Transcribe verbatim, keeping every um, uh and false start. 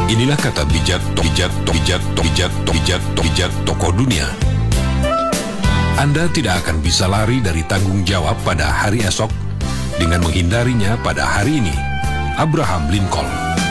Inilah kata bijak, bijak, bijak, bijak, bijak, bijak tokoh dunia. Anda tidak akan bisa lari dari tanggung jawab pada hari esok dengan menghindarinya pada hari ini. Abraham Lincoln.